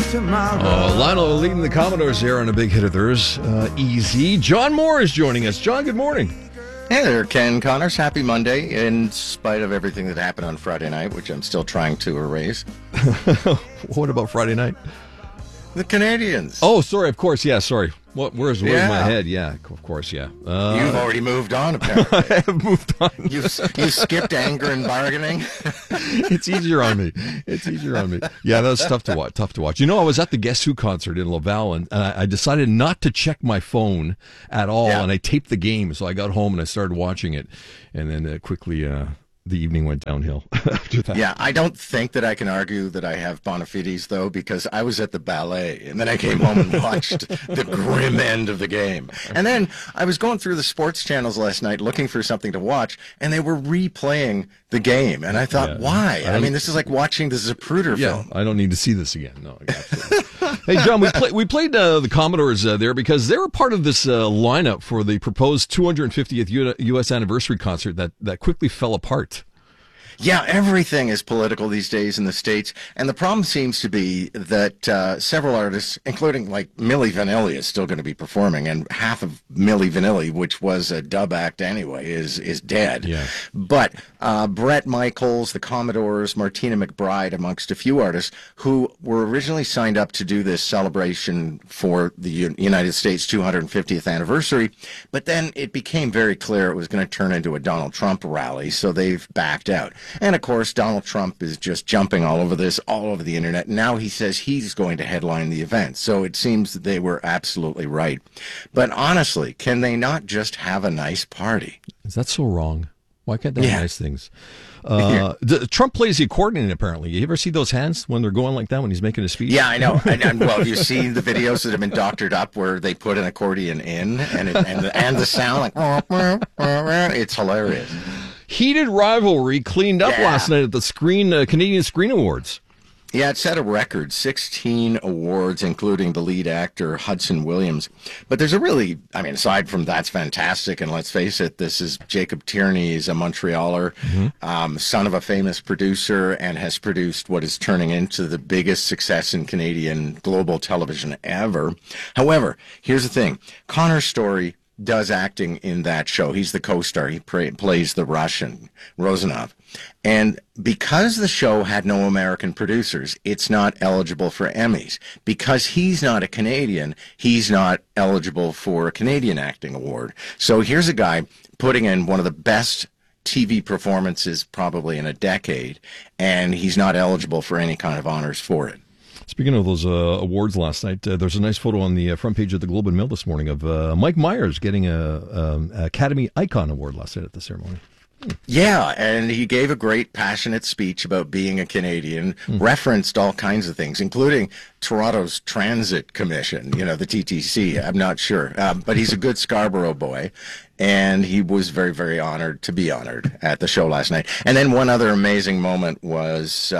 Lionel leading the Commodores here on a big hit of theirs. Easy. John Moore is joining us. John, good morning. Hey there, Ken Connors. Happy Monday, in spite of everything that happened on Friday night, which I'm still trying to erase. What about Friday night? The Canadians. Oh, sorry, of course, yeah, sorry. Where's my head? Yeah, of course, yeah. You've already moved on, apparently. I have moved on. You skipped anger and bargaining. It's easier on me. Yeah, that was tough to watch. You know, I was at the Guess Who concert in Laval, and I decided not to check my phone at all, and I taped the game. So I got home and I started watching it, and then quickly the evening went downhill after that. Yeah, I don't think that I can argue that I have bona fides, though, because I was at the ballet, and then I came home and watched the grim end of the game. And then I was going through the sports channels last night looking for something to watch, and they were replaying the game. And I thought, why? I mean, this is like watching the Zapruder film. I don't need to see this again. No, absolutely. Hey, John, we played the Commodores there because they were part of this lineup for the proposed 250th U.S. anniversary concert that quickly fell apart. Yeah, everything is political these days in the States, and the problem seems to be that several artists, including like Milli Vanilli, is still going to be performing, and half of Milli Vanilli, which was a dub act anyway, is dead. Yeah. But Bret Michaels, the Commodores, Martina McBride, amongst a few artists who were originally signed up to do this celebration for the United States 250th anniversary, but then it became very clear it was going to turn into a Donald Trump rally, so they've backed out. And, of course, Donald Trump is just jumping all over this, all over the internet. Now he says he's going to headline the event. So it seems that they were absolutely right. But honestly, can they not just have a nice party? Is that so wrong? Why can't they have nice things? Trump plays the accordion, apparently. You ever see those hands when they're going like that when he's making a speech? Yeah, I know. Well, you've seen the videos that have been doctored up where they put an accordion in and the sound, like, it's hilarious. Heated rivalry cleaned up last night at the Canadian Screen Awards. Yeah, it set a record, 16 awards, including the lead actor, Hudson Williams. But there's aside from that's fantastic, and let's face it, this is Jacob Tierney. He's a Montrealer, son of a famous producer, and has produced what is turning into the biggest success in Canadian global television ever. However, here's the thing. Connor Story does acting in that show. He's the co-star. He plays the Russian, Rozanov. And because the show had no American producers, it's not eligible for Emmys. Because he's not a Canadian, he's not eligible for a Canadian Acting Award. So here's a guy putting in one of the best TV performances probably in a decade, and he's not eligible for any kind of honors for it. Speaking of those awards last night, there's a nice photo on the front page of the Globe and Mail this morning of Mike Myers getting an Academy Icon Award last night at the ceremony. Yeah, and he gave a great, passionate speech about being a Canadian, referenced all kinds of things, including Toronto's Transit Commission, the TTC. I'm not sure, but he's a good Scarborough boy, and he was very, very honored to be honored at the show last night. And then one other amazing moment was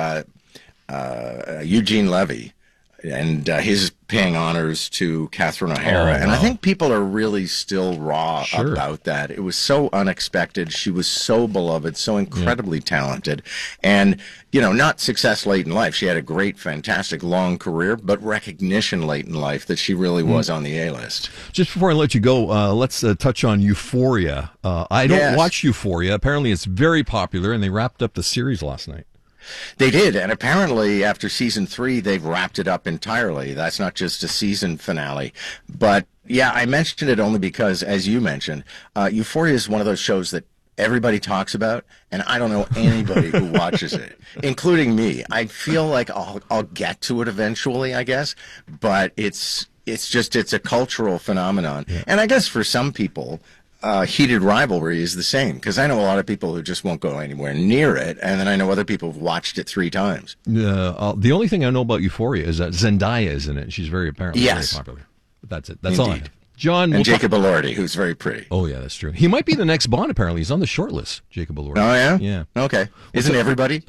Eugene Levy, and his paying honors to Catherine O'Hara. And I think people are really still raw about that. It was so unexpected. She was so beloved, so incredibly talented, and, not success late in life. She had a great, fantastic, long career, but recognition late in life that she really was on the A-list. Just before I let you go, let's touch on Euphoria. I don't watch Euphoria. Apparently it's very popular, and they wrapped up the series last night. They did, and apparently after season 3, they've wrapped it up entirely. That's not just a season finale. But, yeah, I mentioned it only because, as you mentioned, Euphoria is one of those shows that everybody talks about, and I don't know anybody who watches it, including me. I feel like I'll get to it eventually, I guess, but it's a cultural phenomenon. Yeah. And I guess for some people, heated rivalry is the same, because I know a lot of people who just won't go anywhere near it, and then I know other people who've watched it 3 times. The only thing I know about Euphoria is that Zendaya is in it. She's very very popular. But that's it. That's all I know. John, and Jacob Elordi, who's very pretty. Oh yeah, that's true. He might be the next Bond. Apparently, he's on the short list. Jacob Elordi. Oh yeah, yeah. Okay, isn't everybody?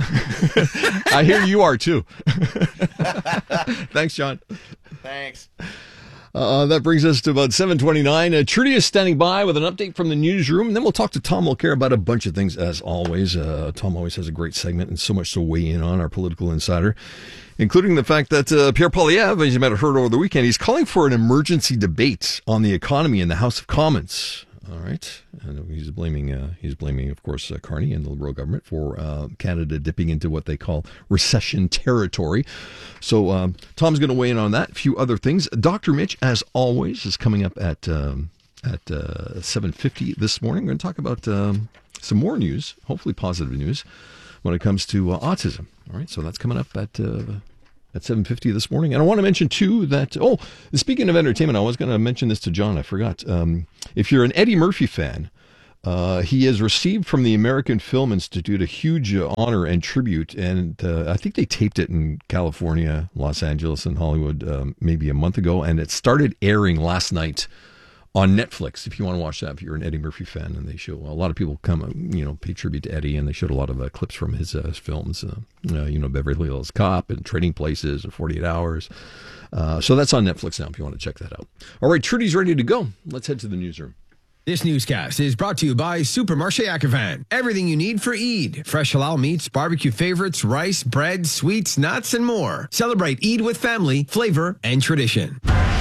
I hear you are too. Thanks, John. Thanks. That brings us to about 7:29. Trudy is standing by with an update from the newsroom, and then we'll talk to Tom Mulcair about a bunch of things, as always. Tom always has a great segment and so much to weigh in on, our political insider, including the fact that Pierre Poilievre, as you might have heard over the weekend, he's calling for an emergency debate on the economy in the House of Commons. All right. And he's blaming, of course, Carney and the Liberal government for Canada dipping into what they call recession territory. So Tom's going to weigh in on that. A few other things. Dr. Mitch, as always, is coming up at 7:50 this morning. We're going to talk about some more news, hopefully positive news, when it comes to autism. All right. So that's coming up at 7:50 this morning. And I want to mention, too, that, speaking of entertainment, I was going to mention this to John. I forgot. If you're an Eddie Murphy fan, he has received from the American Film Institute a huge honor and tribute. And I think they taped it in California, Los Angeles, and Hollywood maybe a month ago. And it started airing last night on Netflix, if you want to watch that, if you're an Eddie Murphy fan. And they show a lot of people come, pay tribute to Eddie, and they showed a lot of clips from his films, Beverly Hills Cop and Trading Places and 48 Hours. So that's on Netflix now if you want to check that out. All right, Trudy's ready to go. Let's head to the newsroom. This newscast is brought to you by Supermarché Akavan. Everything you need for Eid. Fresh halal meats, barbecue favorites, rice, bread, sweets, nuts, and more. Celebrate Eid with family, flavor, and tradition.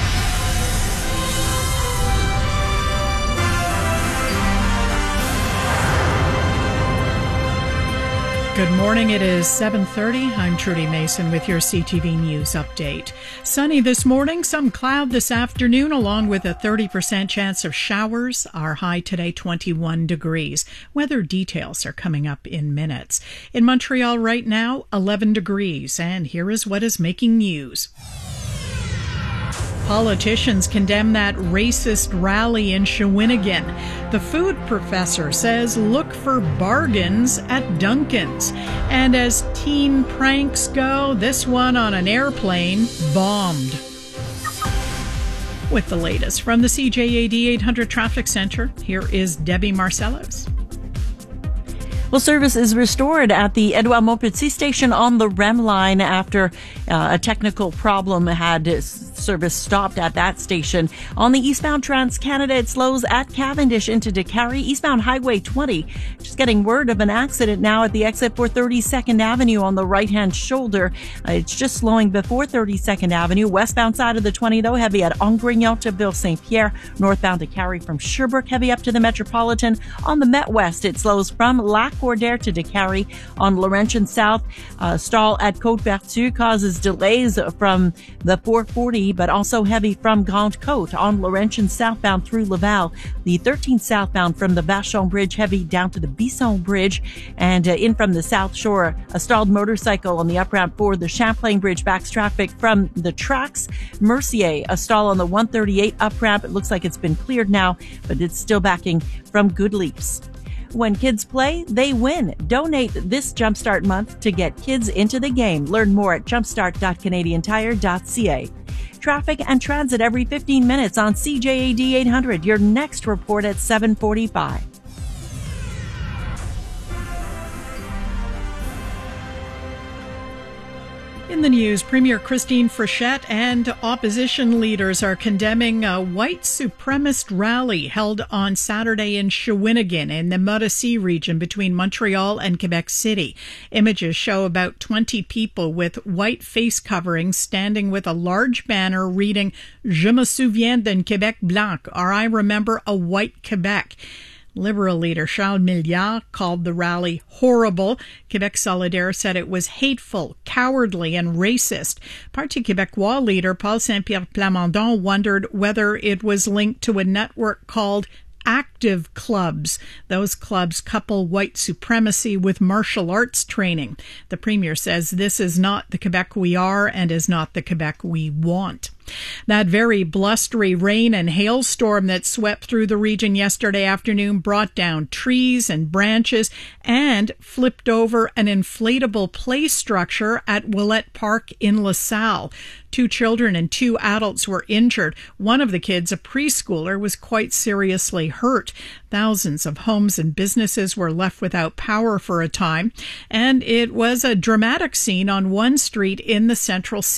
Good morning. It is 7:30. I'm Trudy Mason with your CTV News update. Sunny this morning, some cloud this afternoon, along with a 30% chance of showers. Our high today, 21 degrees. Weather details are coming up in minutes. In Montreal right now, 11 degrees. And here is what is making news. Politicians condemn that racist rally in Shawinigan. The food professor says look for bargains at Dunkin's. And as teen pranks go, this one on an airplane bombed. With the latest from the CJAD 800 Traffic Center, here is Debbie Marcellos. Well, service is restored at the Edouard Montpetit station on the REM line after a technical problem had service stopped at that station. On the eastbound Trans-Canada, it slows at Cavendish into Décarie. Eastbound Highway 20, just getting word of an accident now at the exit for 32nd Avenue on the right-hand shoulder. It's just slowing before 32nd Avenue. Westbound side of the 20, though, heavy at Angrignon to Ville Saint-Pierre. Northbound Décarie from Sherbrooke, heavy up to the Metropolitan. On the Met West, it slows from Lac Cordaire to Décarie. On Laurentian South, stall at Côte-Vertu causes delays from the 440, but also heavy from Grande Côte on Laurentian southbound through Laval. The 13th southbound from the Vachon Bridge, heavy down to the Bisson Bridge. And in from the South Shore, a stalled motorcycle on the up ramp for the Champlain Bridge backs traffic from the tracks. Mercier, a stall on the 138 up ramp. It looks like it's been cleared now, but it's still backing from Goodleafs. When kids play, they win. Donate this Jumpstart month to get kids into the game. Learn more at jumpstart.canadiantire.ca. Traffic and transit every 15 minutes on CJAD 800. Your next report at 7:45. In the news, Premier Christine Frechette and opposition leaders are condemning a white supremacist rally held on Saturday in Shawinigan in the Mauricie region between Montreal and Quebec City. Images show about 20 people with white face coverings standing with a large banner reading "Je me souviens d'un Québec blanc," or "I remember a white Quebec." Liberal leader Charles Milliard called the rally horrible. Quebec Solidaire said it was hateful, cowardly, and racist. Parti Québécois leader Paul Saint-Pierre Plamondon wondered whether it was linked to a network called Active Clubs. Those clubs couple white supremacy with martial arts training. The Premier says this is not the Quebec we are and is not the Quebec we want. That very blustery rain and hailstorm that swept through the region yesterday afternoon brought down trees and branches and flipped over an inflatable play structure at Willette Park in LaSalle. 2 children and 2 adults were injured. One of the kids, a preschooler, was quite seriously hurt. Thousands of homes and businesses were left without power for a time, and it was a dramatic scene on one street in the central city.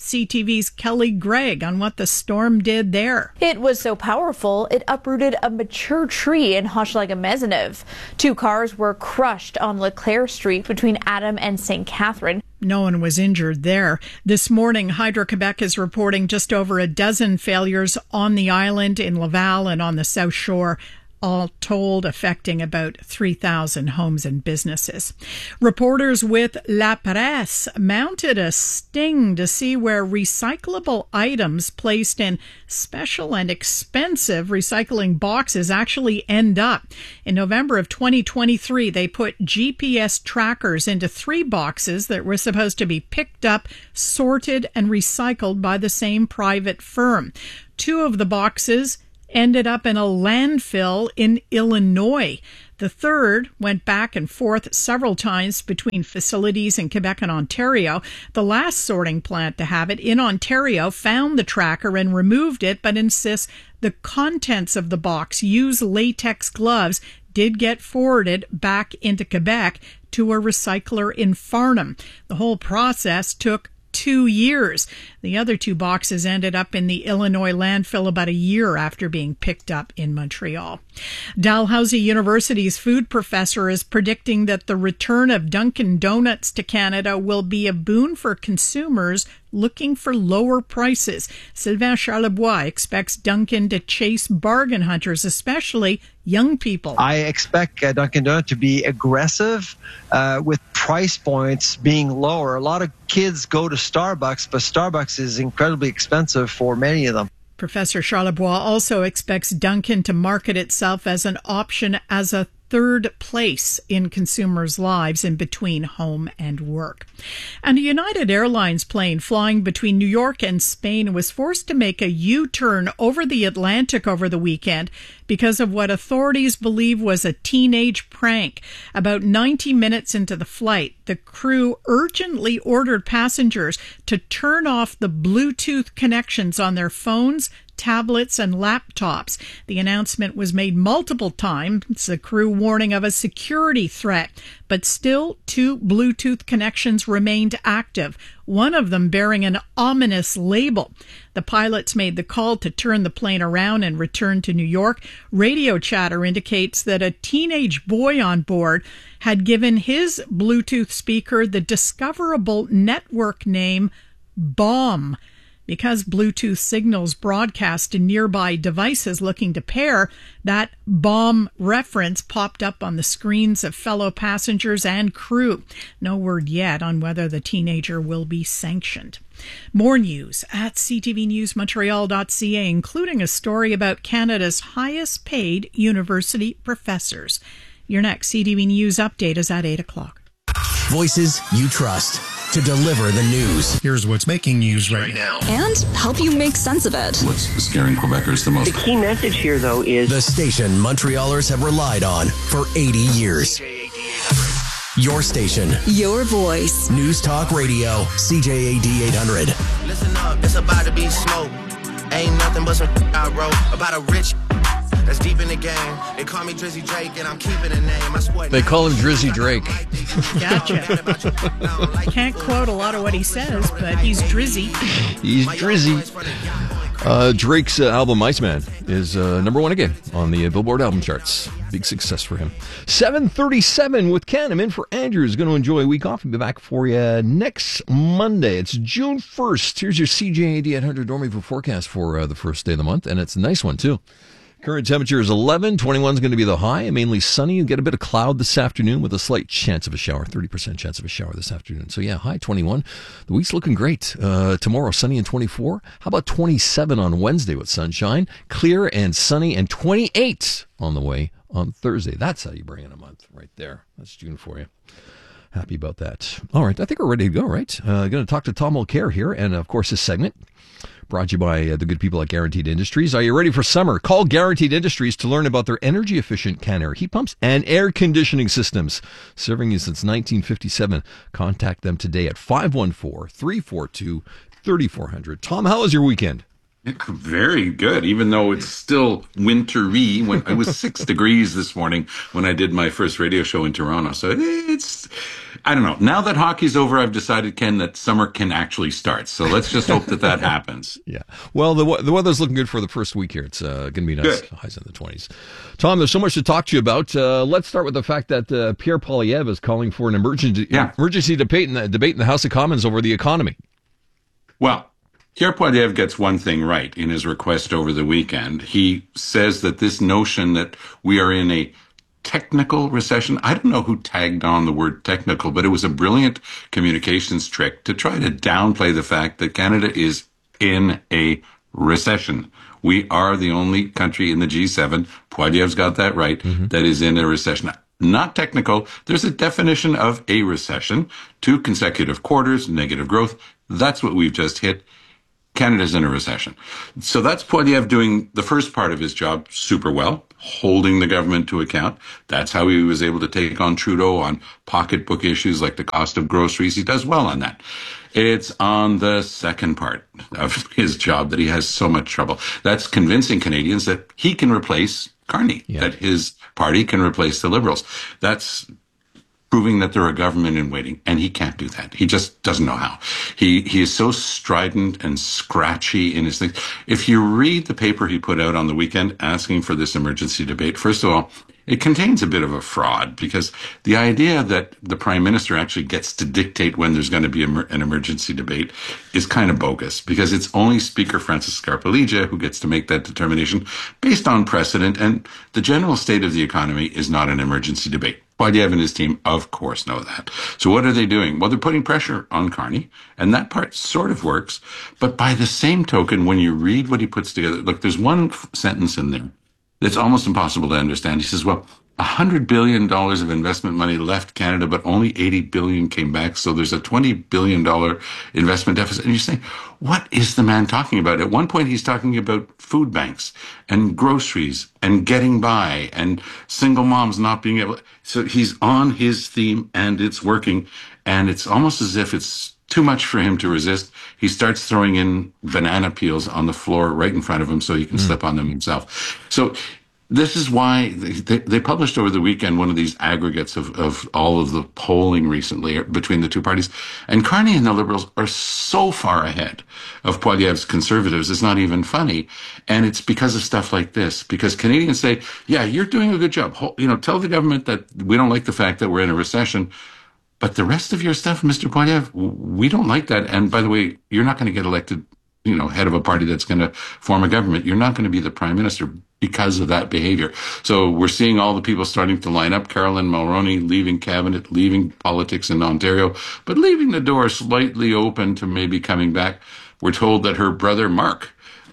CTV's Kelly Gregg on what the storm did there. It was so powerful, it uprooted a mature tree in Hochelaga Maisonneuve. 2 cars were crushed on Leclerc Street between Adam and St. Catherine. No one was injured there. This morning, Hydro-Quebec is reporting just over a dozen failures on the island, in Laval and on the South Shore, all told affecting about 3,000 homes and businesses. Reporters with La Presse mounted a sting to see where recyclable items placed in special and expensive recycling boxes actually end up. In November of 2023, they put GPS trackers into 3 boxes that were supposed to be picked up, sorted, and recycled by the same private firm. 2 of the boxes ended up in a landfill in Illinois. The third went back and forth several times between facilities in Quebec and Ontario. The last sorting plant to have it in Ontario found the tracker and removed it, but insists the contents of the box, use latex gloves, did get forwarded back into Quebec to a recycler in Farnham. The whole process took 2 years. The other 2 boxes ended up in the Illinois landfill about a year after being picked up in Montreal. Dalhousie University's food professor is predicting that the return of Dunkin' Donuts to Canada will be a boon for consumers looking for lower prices. Sylvain Charlebois expects Dunkin' to chase bargain hunters, especially young people. I expect Dunkin' Donuts to be aggressive with price points being lower. A lot of kids go to Starbucks, but Starbucks is incredibly expensive for many of them. Professor Charlebois also expects Dunkin' to market itself as an option as a third place in consumers' lives in between home and work. And a United Airlines plane flying between New York and Spain was forced to make a U-turn over the Atlantic over the weekend because of what authorities believe was a teenage prank. About 90 minutes into the flight, the crew urgently ordered passengers to turn off the Bluetooth connections on their phones, tablets, and laptops. The announcement was made multiple times, the crew warning of a security threat, but still 2 Bluetooth connections remained active, one of them bearing an ominous label. The pilots made the call to turn the plane around and return to New York. Radio chatter indicates that a teenage boy on board had given his Bluetooth speaker the discoverable network name Bomb. Because Bluetooth signals broadcast to nearby devices looking to pair, that bomb reference popped up on the screens of fellow passengers and crew. No word yet on whether the teenager will be sanctioned. More news at ctvnewsmontreal.ca, including a story about Canada's highest paid university professors. Your next CTV News update is at 8 o'clock. Voices you trust to deliver the news. Here's what's making news right now. And help you make sense of it. What's scaring Quebecers the most? The key message here, though, is the station Montrealers have relied on for 80 years. Your station. Your voice. News Talk Radio. CJAD 800. Listen up, it's about to be smoke. Ain't nothing but some I wrote about a rich that's deep in the game. They call me Drizzy Drake, and I'm keeping the name. I swear. They call him Drizzy Drake. Gotcha. Can't quote a lot of what he says, but he's Drizzy. He's Drizzy. Drake's album Iceman is number 1 again on the Billboard album charts. Big success for him. 7:37 with Ken. I'm in for Andrew. Is going to enjoy a week off and be back for you next Monday. It's June 1st. Here's your CJAD 800 Dormiville forecast for the first day of the month, and it's a nice one too. Current temperature is 11. 21 is going to be the high. Mainly sunny. You get a bit of cloud this afternoon with a slight chance of a shower. 30% chance of a shower this afternoon. So yeah, high 21. The week's looking great. Tomorrow, sunny and 24. How about 27 on Wednesday with sunshine? Clear and sunny, and 28 on the way on Thursday. That's how you bring in a month right there. That's June for you. Happy about that. All right, I think we're ready to go, right? Going to talk to Tom Mulcair here, and of course this segment brought to you by the good people at Guaranteed Industries. Are you ready for summer? Call Guaranteed Industries to learn about their energy-efficient Canair heat pumps and air conditioning systems. Serving you since 1957. Contact them today at 514-342-3400. Tom, how was your weekend? Very good, even though it's still wintry. When it was 6 degrees this morning when I did my first radio show in Toronto. So I don't know. Now that hockey's over, I've decided, Ken, that summer can actually start. So let's just hope that happens. Yeah. Well, the weather's looking good for the first week here. It's going to be nice. Good. Highs in the 20s. Tom, there's so much to talk to you about. Let's start with the fact that Pierre Poilievre is calling for an emergency debate in the House of Commons over the economy. Well, Pierre Poilievre gets one thing right in his request over the weekend. He says that this notion that we are in a technical recession, I don't know who tagged on the word technical, but it was a brilliant communications trick to try to downplay the fact that Canada is in a recession. We are the only country in the G7, Poilievre's got that right, that is in a recession. Not technical. There's a definition of a recession. 2 consecutive quarters, negative growth. That's what we've just hit. Canada's in a recession. So that's Poilievre doing the first part of his job super well, holding the government to account. That's how he was able to take on Trudeau on pocketbook issues like the cost of groceries. He does well on that. It's on the second part of his job that he has so much trouble. That's convincing Canadians that he can replace Carney, that his party can replace the Liberals. That's proving that they're a government in waiting, and he can't do that. He just doesn't know how. He is so strident and scratchy in his things. If you read the paper he put out on the weekend asking for this emergency debate, first of all, it contains a bit of a fraud, because the idea that the Prime Minister actually gets to dictate when there's going to be an emergency debate is kind of bogus, because it's only Speaker Francis Scarpellegia who gets to make that determination based on precedent, and the general state of the economy is not an emergency debate. Poilievre and his team, of course, know that. So what are they doing? Well, they're putting pressure on Carney, and that part sort of works. But by the same token, when you read what he puts together, look, there's one sentence in there that's almost impossible to understand. He says, well, $100 billion of investment money left Canada, but only $80 billion came back. So there's a $20 billion investment deficit. And you're saying, what is the man talking about? At one point, he's talking about food banks and groceries and getting by and single moms not being able. So he's on his theme, and it's working. And it's almost as if it's too much for him to resist. He starts throwing in banana peels on the floor right in front of him so he can slip on them himself. So this is why they published over the weekend one of these aggregates of all of the polling recently between the two parties. And Carney and the Liberals are so far ahead of Poilievre's Conservatives, it's not even funny. And it's because of stuff like this. Because Canadians say, yeah, you're doing a good job. Tell the government that we don't like the fact that we're in a recession. But the rest of your stuff, Mr. Poilievre, we don't like that. And by the way, you're not going to get elected, head of a party that's going to form a government. You're not going to be the Prime Minister because of that behavior. So we're seeing all the people starting to line up. Caroline Mulroney leaving cabinet, leaving politics in Ontario, but leaving the door slightly open to maybe coming back. We're told that her brother, Mark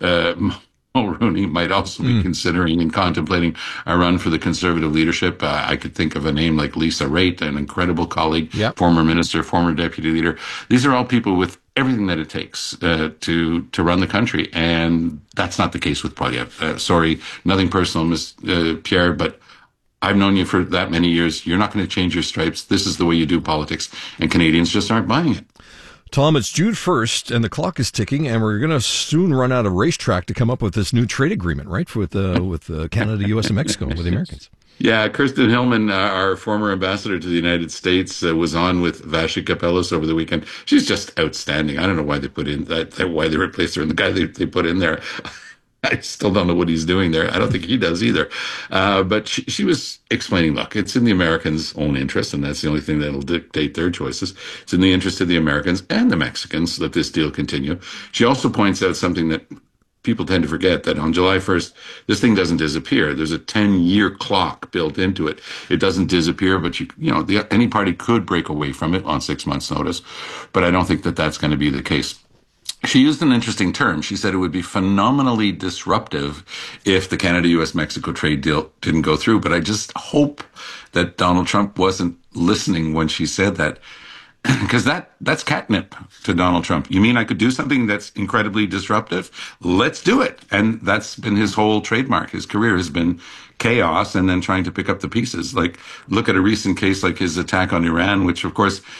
Mulroney, might also be considering and contemplating a run for the Conservative leadership. I could think of a name like Lisa Raitt, an incredible colleague, former minister, former deputy leader. These are all people with everything that it takes to run the country, and that's not the case with Poilievre. Sorry, nothing personal, Miss Pierre, but I've known you for that many years. You're not going to change your stripes. This is the way you do politics, and Canadians just aren't buying it. Tom, it's June 1st, and the clock is ticking, and we're going to soon run out of racetrack to come up with this new trade agreement, right, with Canada, U.S., and Mexico, with the Americans. Yeah, Kirsten Hillman, our former ambassador to the United States, was on with Vashi Kapelas over the weekend. She's just outstanding. I don't know why they put in why they replaced her, and the guy they put in there, I still don't know what he's doing there. I don't think he does either. But she was explaining, look, it's in the Americans' own interest, and that's the only thing that'll dictate their choices. It's in the interest of the Americans and the Mexicans that this deal continue. She also points out something that people tend to forget, that on July 1st, this thing doesn't disappear. There's a 10-year clock built into it. It doesn't disappear, but any party could break away from it on 6 months' notice. But I don't think that that's going to be the case. She used an interesting term. She said it would be phenomenally disruptive if the Canada-U.S.-Mexico trade deal didn't go through. But I just hope that Donald Trump wasn't listening when she said that, because that's catnip to Donald Trump. You mean I could do something that's incredibly disruptive? Let's do it. And that's been his whole trademark. His career has been chaos and then trying to pick up the pieces. Like, look at a recent case like his attack on Iran, which, of course,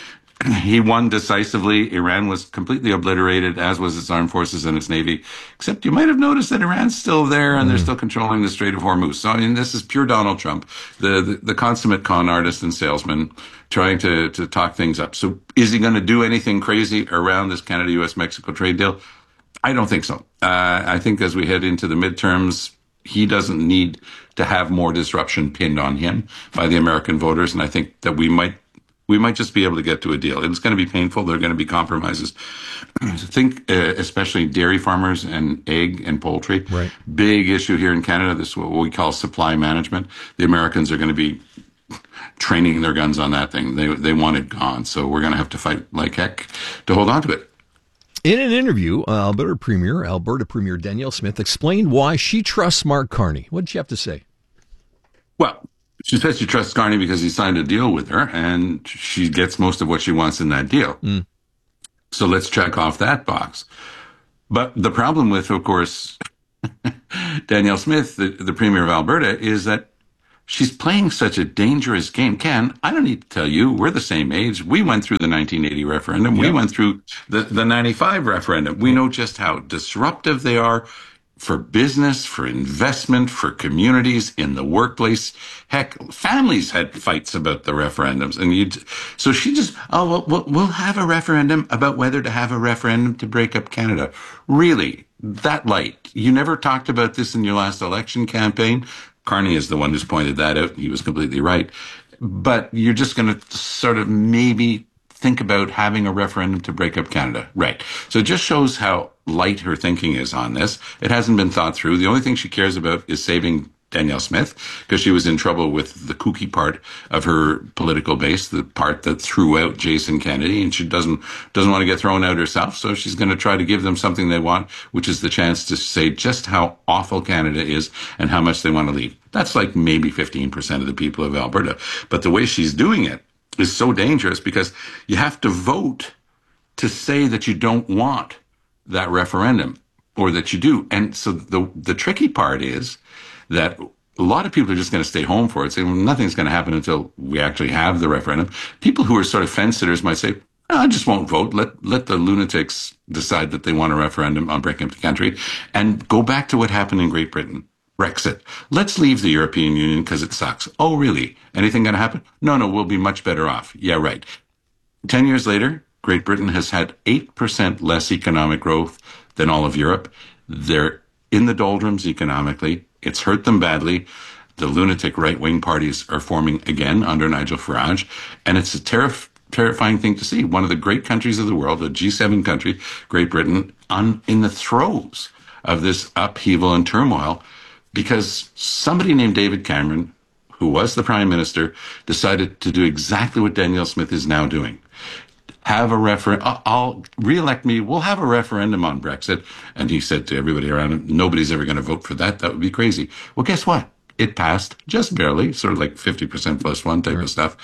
He won decisively. Iran was completely obliterated, as was its armed forces and its navy. Except you might have noticed that Iran's still there and they're still controlling the Strait of Hormuz. So, I mean, this is pure Donald Trump, the consummate con artist and salesman trying to talk things up. So is he going to do anything crazy around this Canada-US-Mexico trade deal? I don't think so. I think as we head into the midterms, he doesn't need to have more disruption pinned on him by the American voters. And I think that we might just be able to get to a deal. It's going to be painful. There are going to be compromises. I think especially dairy farmers and egg and poultry. Right. Big issue here in Canada. This is what we call supply management. The Americans are going to be training their guns on that thing. They want it gone. So we're going to have to fight like heck to hold on to it. In an interview, Alberta Premier Danielle Smith explained why she trusts Mark Carney. What did she have to say? Well, she says she trusts Carney because he signed a deal with her, and she gets most of what she wants in that deal. So let's check off that box. But the problem with, of course, Danielle Smith, the Premier of Alberta, is that she's playing such a dangerous game. Ken, I don't need to tell you, we're the same age. We went through the 1980 referendum. Yep. We went through the 95 referendum. We know just how disruptive they are for business, for investment, for communities, in the workplace. Heck, families had fights about the referendums. And so she just, we'll have a referendum about whether to have a referendum to break up Canada. Really? That light? You never talked about this in your last election campaign? Carney is the one who's pointed that out. He was completely right. But you're just going to sort of maybe think about having a referendum to break up Canada. Right. So it just shows how light her thinking is on this. It hasn't been thought through. The only thing she cares about is saving Danielle Smith, because she was in trouble with the kooky part of her political base, the part that threw out Jason Kennedy, and she doesn't want to get thrown out herself. So she's going to try to give them something they want, which is the chance to say just how awful Canada is and how much they want to leave. That's like maybe 15% of the people of Alberta. But the way she's doing it is so dangerous, because you have to vote to say that you don't want that referendum, or that you do. And so the tricky part is that a lot of people are just going to stay home for it, saying, well, nothing's going to happen until we actually have the referendum. People who are sort of fence sitters might say, I just won't vote. Let the lunatics decide that they want a referendum on breaking up the country, and go back to what happened in Great Britain. Brexit. Let's leave the European Union because it sucks. Oh, really? Anything going to happen? No, we'll be much better off. Yeah, right. 10 years later, Great Britain has had 8% less economic growth than all of Europe. They're in the doldrums economically. It's hurt them badly. The lunatic right-wing parties are forming again under Nigel Farage, and it's a terrifying thing to see. One of the great countries of the world, a G7 country, Great Britain, in the throes of this upheaval and turmoil, because somebody named David Cameron, who was the Prime Minister, decided to do exactly what Danielle Smith is now doing. Have a I'll re-elect me. We'll have a referendum on Brexit. And he said to everybody around him, nobody's ever going to vote for that. That would be crazy. Well, guess what? It passed just barely, sort of like 50% plus one type of stuff.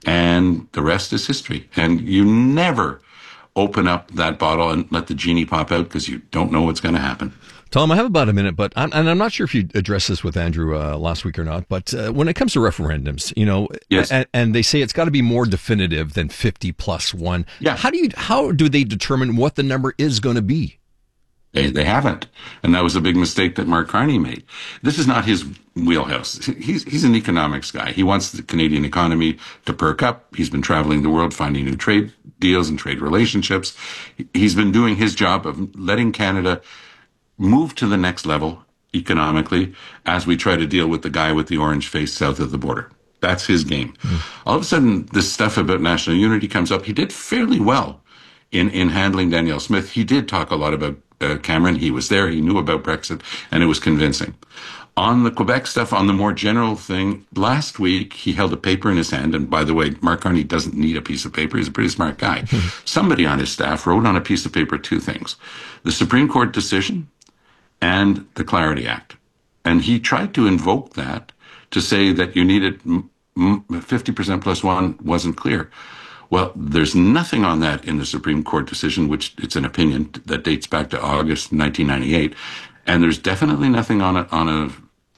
And the rest is history. And you never open up that bottle and let the genie pop out, because you don't know what's going to happen. Tom, I have about a minute, but I'm not sure if you addressed this with Andrew last week or not, but when it comes to referendums, yes. and they say it's got to be more definitive than 50 plus one. Yeah. How do they determine what the number is going to be? They haven't. And that was a big mistake that Mark Carney made. This is not his wheelhouse. He's an economics guy. He wants the Canadian economy to perk up. He's been traveling the world, finding new trade deals and trade relationships. He's been doing his job of letting Canada move to the next level economically as we try to deal with the guy with the orange face south of the border. That's his game. All of a sudden, this stuff about national unity comes up. He did fairly well in handling Danielle Smith. He did talk a lot about Cameron. He was there. He knew about Brexit, and it was convincing. On the Quebec stuff, on the more general thing, last week he held a paper in his hand. And by the way, Mark Carney doesn't need a piece of paper. He's a pretty smart guy. Somebody on his staff wrote on a piece of paper two things: the Supreme Court decision and the Clarity Act. And he tried to invoke that to say that you needed 50% plus one wasn't clear. Well, there's nothing on that in the Supreme Court decision, which it's an opinion that dates back to August 1998. And there's definitely nothing on a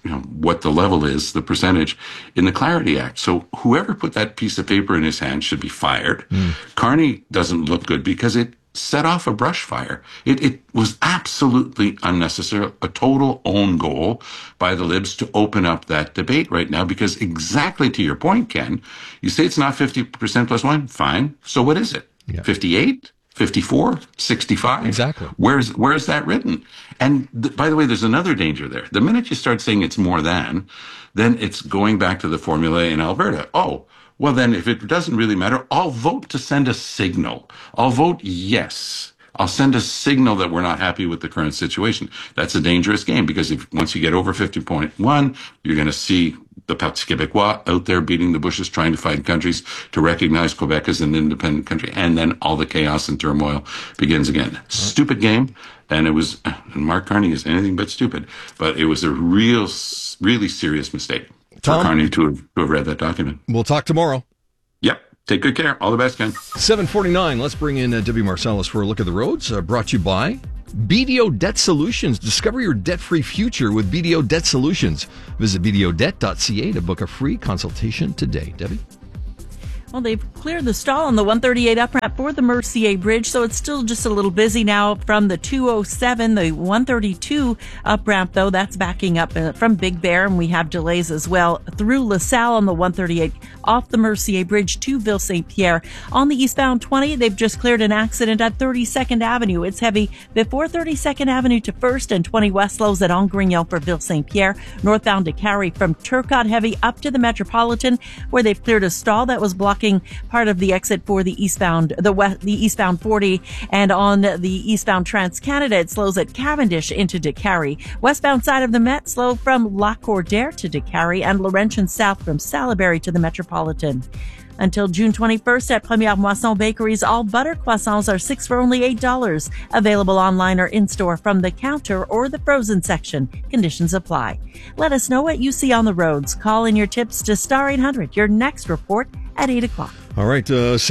what the level is, the percentage, in the Clarity Act. So whoever put that piece of paper in his hand should be fired. Carney doesn't look good because it set off a brush fire. It was absolutely unnecessary, a total own goal by the Libs to open up that debate right now, because exactly to your point, Ken, you say it's not 50% plus one, fine. So what is it? 58? 54, 65. Exactly. Where's that written? And by the way, there's another danger there. The minute you start saying it's more than, then it's going back to the formula in Alberta. Oh, well then if it doesn't really matter, I'll vote to send a signal. I'll vote yes. I'll send a signal that we're not happy with the current situation. That's a dangerous game, because once you get over 50.1, you're going to see the Parti Québécois out there beating the bushes, trying to find countries to recognize Quebec as an independent country. And then all the chaos and turmoil begins again. Stupid game. And and Mark Carney is anything but stupid, but it was a really serious mistake for Carney to have read that document. We'll talk tomorrow. Yep. Take good care. All the best, Ken. 7:49. Let's bring in Debbie Marsalis for a look at the roads. Brought to you by BDO Debt Solutions. Discover your debt-free future with BDO Debt Solutions. Visit bdodebt.ca to book a free consultation today. Debbie? Well, they've cleared the stall on the 138 up ramp for the Mercier Bridge, so it's still just a little busy now from the 207. The 132 up ramp, though, that's backing up from Big Bear, and we have delays as well through LaSalle on the 138 off the Mercier Bridge to Ville-Saint-Pierre. On the eastbound 20, they've just cleared an accident at 32nd Avenue. It's heavy before 32nd Avenue to 1st and 20 West slows at Angrignon for Ville-Saint-Pierre. Northbound to Carrie from Turcotte heavy up to the Metropolitan, where they've cleared a stall that was blocking part of the exit for the eastbound 40, and on the eastbound Trans-Canada, it slows at Cavendish into Décarie. Westbound side of the Met, slow from Lacordaire to Décarie, and Laurentian south from Salaberry to the Metropolitan. Until June 21st at Première Moisson Bakeries, all butter croissants are $6 for only $8. Available online or in-store from the counter or the frozen section. Conditions apply. Let us know what you see on the roads. Call in your tips to Star 800. Your next report at 8 o'clock. All right,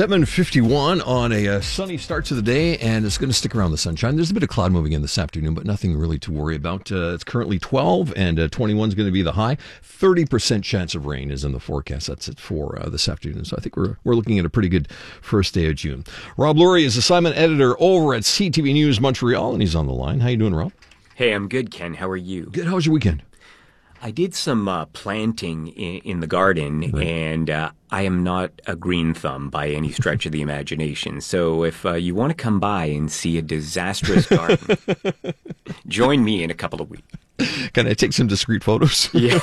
7:51 on a sunny start to the day, and it's going to stick around the sunshine. There's a bit of cloud moving in this afternoon, but nothing really to worry about. It's currently 12, and 21 is going to be the high. 30% chance of rain is in the forecast. That's it for this afternoon. So I think we're looking at a pretty good first day of June. Rob Lurie is assignment editor over at CTV News Montreal, and he's on the line. How you doing, Rob? Hey, I'm good, Ken. How are you? Good. How was your weekend? I did some planting in the garden, right. And I am not a green thumb by any stretch of the imagination. So if you want to come by and see a disastrous garden, join me in a couple of weeks. Can I take some discreet photos? Yeah.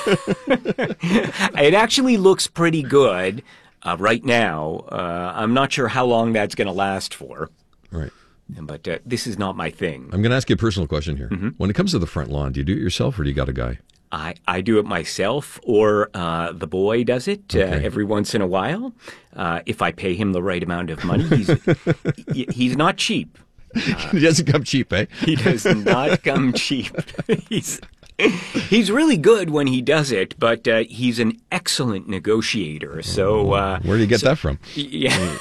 It actually looks pretty good right now. I'm not sure how long that's going to last for. Right. But this is not my thing. I'm going to ask you a personal question here. Mm-hmm. When it comes to the front lawn, do you do it yourself or do you got a guy? I do it myself, or the boy does it every once in a while. If I pay him the right amount of money, he's not cheap. He doesn't come cheap, eh? He does not come cheap. He's really good when he does it, but he's an excellent negotiator. So where do you get that from? Yeah.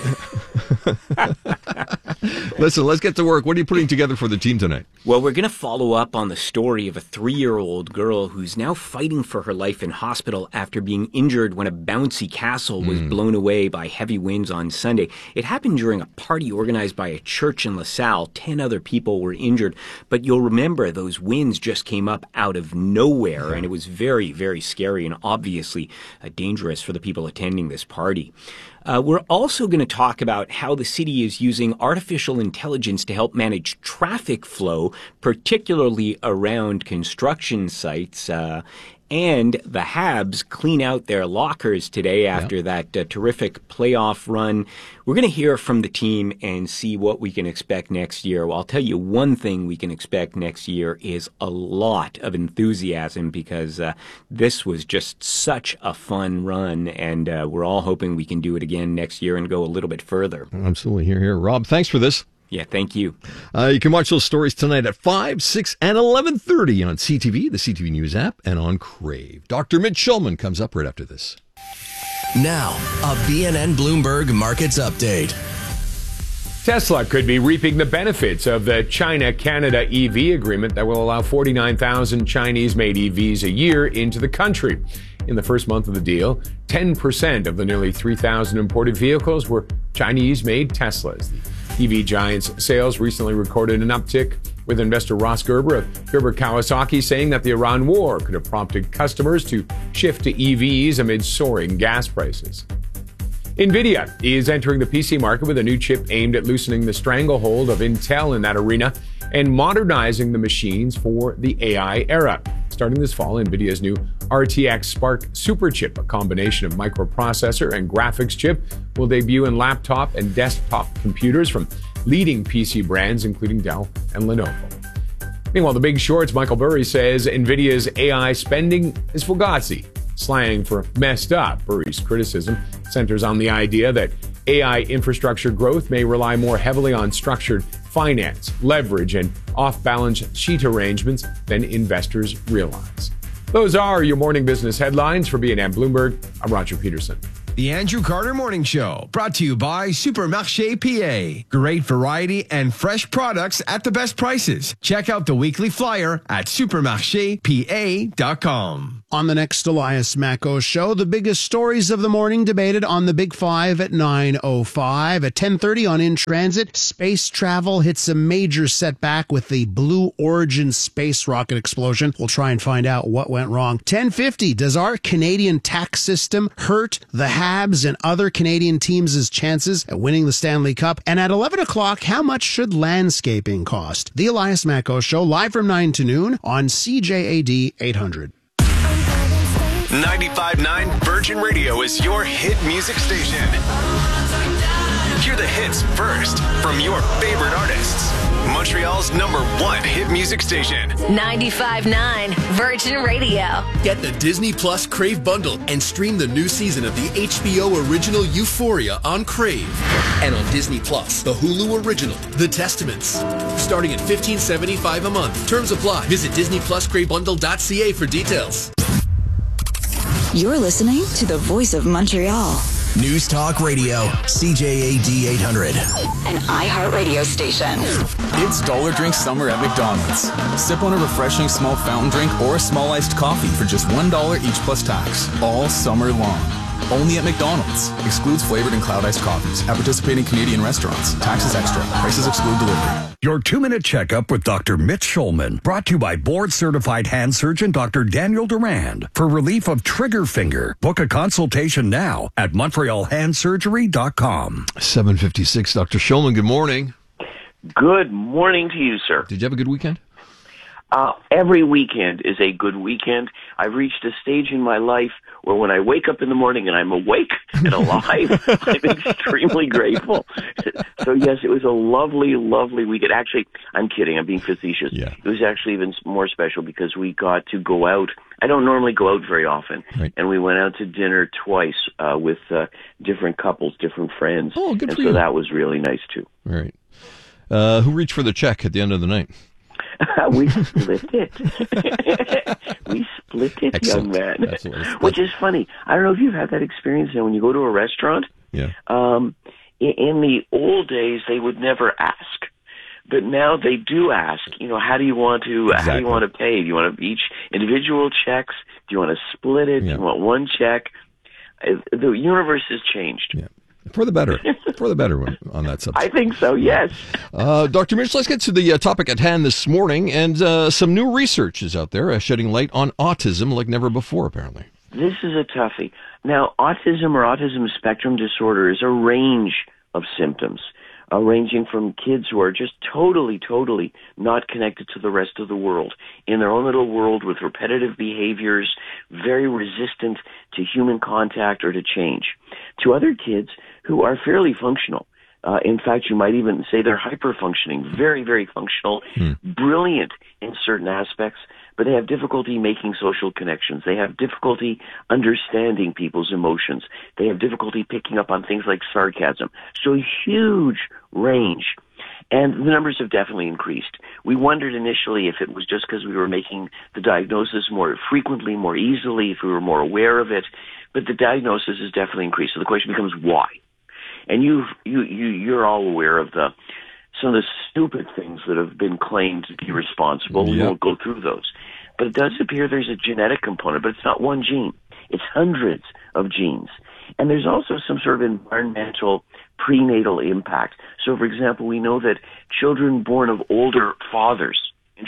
Listen, let's get to work. What are you putting together for the team tonight? Well, we're going to follow up on the story of a 3-year-old girl who's now fighting for her life in hospital after being injured when a bouncy castle was blown away by heavy winds on Sunday. It happened during a party organized by a church in LaSalle. 10 other people were injured, but you'll remember those winds just came up out of nowhere, and it was very, very scary and obviously dangerous for the people attending this party. We're also going to talk about how the city is using artificial intelligence to help manage traffic flow, particularly around construction sites. And the Habs clean out their lockers today after that terrific playoff run. We're going to hear from the team and see what we can expect next year. Well, I'll tell you one thing we can expect next year is a lot of enthusiasm, because this was just such a fun run, and we're all hoping we can do it again next year and go a little bit further. Absolutely. Here. Rob, thanks for this. Yeah, thank you. You can watch those stories tonight at 5, 6, and 11:30 on CTV, the CTV News app, and on Crave. Dr. Mitch Schulman comes up right after this. Now, a BNN Bloomberg Markets Update. Tesla could be reaping the benefits of the China-Canada EV agreement that will allow 49,000 Chinese-made EVs a year into the country. In the first month of the deal, 10% of the nearly 3,000 imported vehicles were Chinese-made Teslas. The EV giant's sales recently recorded an uptick, with investor Ross Gerber of Gerber Kawasaki saying that the Iran war could have prompted customers to shift to EVs amid soaring gas prices. NVIDIA is entering the PC market with a new chip aimed at loosening the stranglehold of Intel in that arena and modernizing the machines for the AI era. Starting this fall, NVIDIA's new RTX Spark Superchip, a combination of microprocessor and graphics chip, will debut in laptop and desktop computers from leading PC brands, including Dell and Lenovo. Meanwhile, The Big Short's Michael Burry says NVIDIA's AI spending is fugazi, slang for messed up. Burry's criticism centers on the idea that AI infrastructure growth may rely more heavily on structured finance, leverage, and off-balance sheet arrangements than investors realize. Those are your morning business headlines. For BNN Bloomberg, I'm Roger Peterson. The Andrew Carter Morning Show, brought to you by Supermarché PA. Great variety and fresh products at the best prices. Check out the weekly flyer at supermarchepa.com. On the next Elias Macko Show, the biggest stories of the morning debated on the Big Five at 9:05. At 10:30 on In Transit, space travel hits a major setback with the Blue Origin space rocket explosion. We'll try and find out what went wrong. 10:50, does our Canadian tax system hurt the Habs and other Canadian teams' chances at winning the Stanley Cup? And at 11 o'clock, how much should landscaping cost? The Elias Macko Show, live from 9 to noon on CJAD 800. 95.9 Virgin Radio is your hit music station. Hear the hits first from your favorite artists. Montreal's #1 hit music station. 95.9 Virgin Radio. Get the Disney Plus Crave bundle and stream the new season of the HBO original Euphoria on Crave. And on Disney Plus, the Hulu original, The Testaments. Starting at $15.75 a month. Terms apply. Visit DisneyPlusCraveBundle.ca for details. You're listening to the voice of Montreal. News Talk Radio, CJAD 800. An iHeartRadio station. It's Dollar Drink Summer at McDonald's. Sip on a refreshing small fountain drink or a small iced coffee for just $1 each plus tax, all summer long. Only at McDonald's. Excludes flavored and cloud iced coffees at participating Canadian restaurants. Taxes extra. Prices exclude delivery. Your 2-minute checkup with Dr. Mitch Schulman. Brought to you by board-certified hand surgeon Dr. Daniel Durand. For relief of trigger finger. Book a consultation now at MontrealHandSurgery.com. 7:56. Dr. Schulman, good morning. Good morning to you, sir. Did you have a good weekend? Every weekend is a good weekend. I've reached a stage in my life where when I wake up in the morning and I'm awake and alive, I'm extremely grateful. So yes, it was a lovely, lovely weekend. Actually, I'm kidding. I'm being facetious. Yeah. It was actually even more special because we got to go out. I don't normally go out very often. Right. And we went out to dinner twice with different couples, different friends. Oh, good for you. And so that was really nice too. All right. Who reached for the check at the end of the night? We split it. We split it, Excellent. Young man. Which is funny. I don't know if you've had that experience now when you go to a restaurant. Yeah. In the old days, they would never ask. But now they do ask, how do you want to pay? Do you want each individual checks? Do you want to split it? Yeah. Do you want one check? The universe has changed. Yeah. For the better. For the better on that subject. I think so, yes. Dr. Mitch, let's get to the topic at hand this morning. And some new research is out there shedding light on autism like never before, apparently. This is a toughie. Now, autism or autism spectrum disorder is a range of symptoms, ranging from kids who are just totally not connected to the rest of the world, in their own little world with repetitive behaviors, very resistant to human contact or to change, to other kids who are fairly functional. In fact, you might even say they're hyper-functioning, very, very functional, brilliant in certain aspects, but they have difficulty making social connections. They have difficulty understanding people's emotions. They have difficulty picking up on things like sarcasm. So a huge range. And the numbers have definitely increased. We wondered initially if it was just because we were making the diagnosis more frequently, more easily, if we were more aware of it. But the diagnosis has definitely increased. So the question becomes why? And you're all aware of some of the stupid things that have been claimed to be responsible. We won't go through those. But it does appear there's a genetic component, but it's not one gene. It's hundreds of genes. And there's also some sort of environmental prenatal impact. So, for example, we know that children born of older fathers,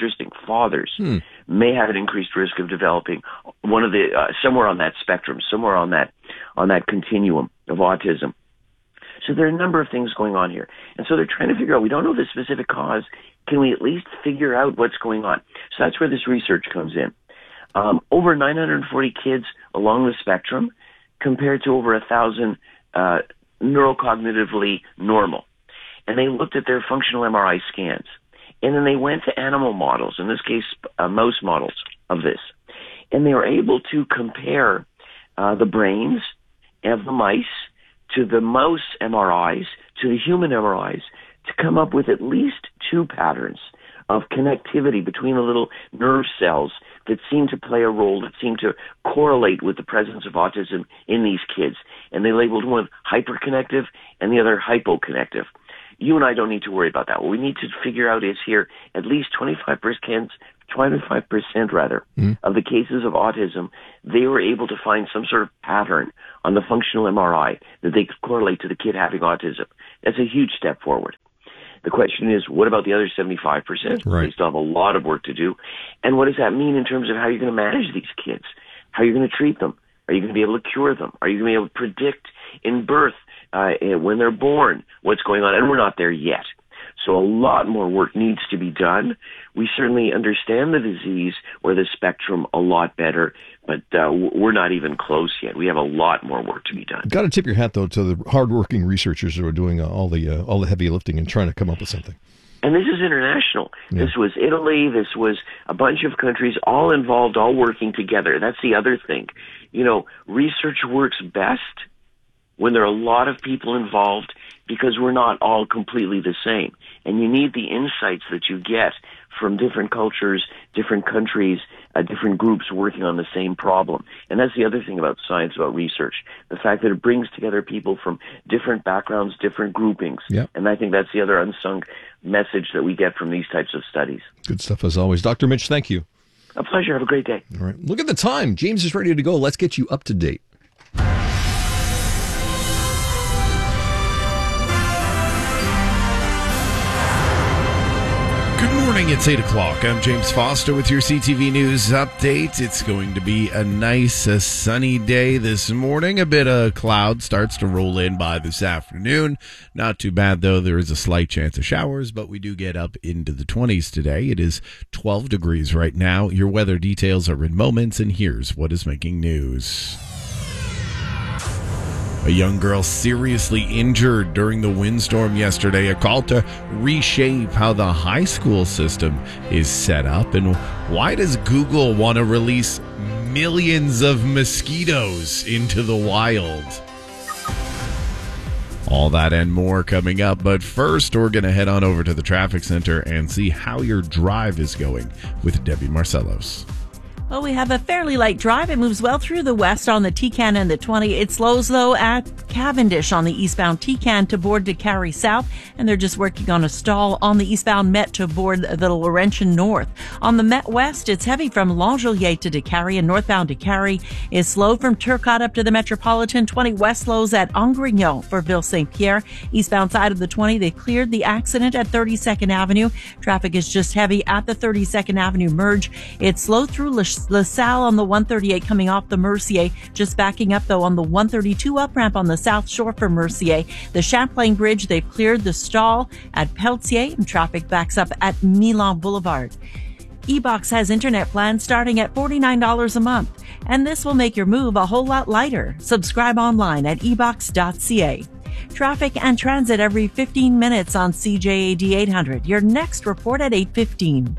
may have an increased risk of developing one of the somewhere on that spectrum, somewhere on that continuum of autism. So there are a number of things going on here. And so they're trying to figure out, we don't know the specific cause. Can we at least figure out what's going on? So that's where this research comes in. Over 940 kids along the spectrum compared to over 1,000 neurocognitively normal. And they looked at their functional MRI scans. And then they went to animal models, in this case, mouse models of this. And they were able to compare the brains of the mice to the mouse MRIs, to the human MRIs, to come up with at least two patterns of connectivity between the little nerve cells that seem to play a role, that seem to correlate with the presence of autism in these kids. And they labeled one hyperconnective and the other hypoconnective. You and I don't need to worry about that. What we need to figure out is here at least 25% of the cases of autism, they were able to find some sort of pattern on the functional MRI that they could correlate to the kid having autism. That's a huge step forward. The question is, what about the other 75%? Right. They still have a lot of work to do. And what does that mean in terms of how you're going to manage these kids? How you're going to treat them? Are you going to be able to cure them? Are you going to be able to predict in birth, when they're born, what's going on? And we're not there yet. So a lot more work needs to be done. We certainly understand the disease or the spectrum a lot better, but we're not even close yet. We have a lot more work to be done. Got to tip your hat, though, to the hardworking researchers who are doing all the heavy lifting and trying to come up with something. And this is international. Yeah. This was Italy. This was a bunch of countries all involved, all working together. That's the other thing. You know, research works best when there are a lot of people involved because we're not all completely the same. And you need the insights that you get from different cultures, different countries, different groups working on the same problem. And that's the other thing about science, about research, the fact that it brings together people from different backgrounds, different groupings. Yep. And I think that's the other unsung message that we get from these types of studies. Good stuff as always. Dr. Mitch, thank you. A pleasure. Have a great day. All right. Look at the time. James is ready to go. Let's get you up to date. Good morning, it's 8 o'clock. I'm James Foster with your CTV News update. It's going to be a nice, sunny day this morning. A bit of cloud starts to roll in by this afternoon. Not too bad, though. There is a slight chance of showers, but we do get up into the 20s today. It is 12 degrees right now. Your weather details are in moments, and here's what is making news. A young girl seriously injured during the windstorm yesterday. A call to reshape how the high school system is set up. And why does Google want to release millions of mosquitoes into the wild? All that and more coming up. But first, we're going to head on over to the traffic center and see how your drive is going with Debbie Marcellos. Well, we have a fairly light drive. It moves well through the west on the TCAN and the 20. It slows, though, at Cavendish on the eastbound TCAN to board to Carrie South, and they're just working on a stall on the eastbound Met to board the Laurentian North. On the Met West, it's heavy from L'Angelier to DeCarry, and northbound DeCarry is slow from Turcotte up to the Metropolitan. 20 west slows at Angrignon for Ville St. Pierre. Eastbound side of the 20, they cleared the accident at 32nd Avenue. Traffic is just heavy at the 32nd Avenue merge. It's slow through LaSalle on the 138 coming off the Mercier. Just backing up, though, on the 132 up ramp on the South Shore for Mercier. The Champlain Bridge, they've cleared the stall at Pelletier, and traffic backs up at Milan Boulevard. eBox has internet plans starting at $49 a month, and this will make your move a whole lot lighter. Subscribe online at ebox.ca. Traffic and transit every 15 minutes on CJAD 800. Your next report at 8:15.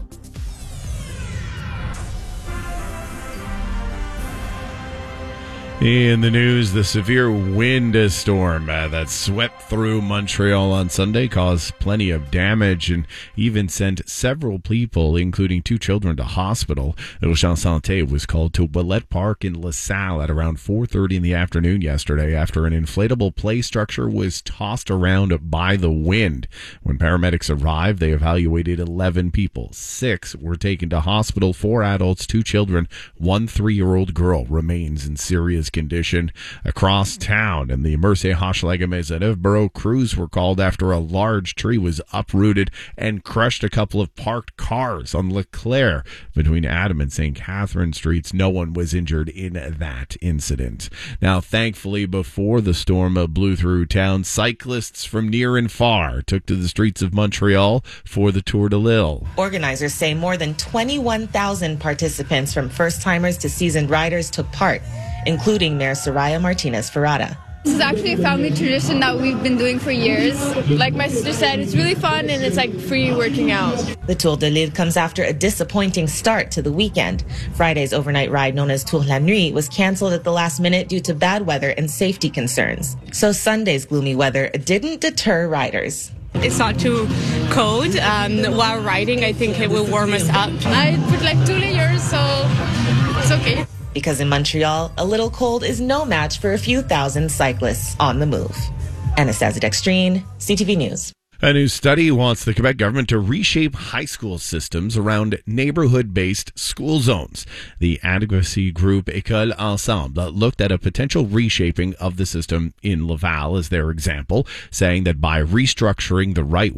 In the news, the severe wind storm that swept through Montreal on Sunday caused plenty of damage and even sent several people, including 2 children, to hospital. Urgence Santé was called to Willette Park in LaSalle at around 4:30 in the afternoon yesterday after an inflatable play structure was tossed around by the wind. When paramedics arrived, they evaluated 11 people. 6 were taken to hospital, 4 adults, 2 children, 1 3-year-old girl remains in serious condition. Across town in the Mercier Hochelaga Maisonneuve borough, crews were called after a large tree was uprooted and crushed a couple of parked cars on Leclerc between Adam and St. Catherine Streets. No one was injured in that incident. Now, thankfully, before the storm blew through town, cyclists from near and far took to the streets of Montreal for the Tour de l'Île. Organizers say more than 21,000 participants from first-timers to seasoned riders took part, including Mayor Soraya Martinez-Ferrada. This is actually a family tradition that we've been doing for years. Like my sister said, it's really fun and it's like free working out. The Tour de l'Île comes after a disappointing start to the weekend. Friday's overnight ride, known as Tour la Nuit, was canceled at the last minute due to bad weather and safety concerns. So Sunday's gloomy weather didn't deter riders. It's not too cold. While riding, I think it will warm us up. I put like 2 layers, so it's okay. Because in Montreal, a little cold is no match for a few thousand cyclists on the move. Anastasia Dextrine, CTV News. A new study wants the Quebec government to reshape high school systems around neighborhood-based school zones. The advocacy group École Ensemble looked at a potential reshaping of the system in Laval as their example, saying that by restructuring the right